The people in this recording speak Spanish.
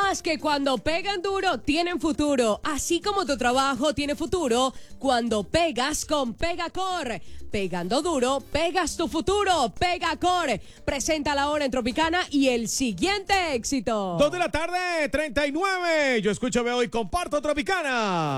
Ideas que cuando pegan duro tienen futuro, así como tu trabajo tiene futuro cuando pegas con Pegacor. Pegando duro, pegas tu futuro. Pegacor presenta la hora en Tropicana y el siguiente éxito. 2 de la tarde, 39. Yo escucho, veo y comparto Tropicana.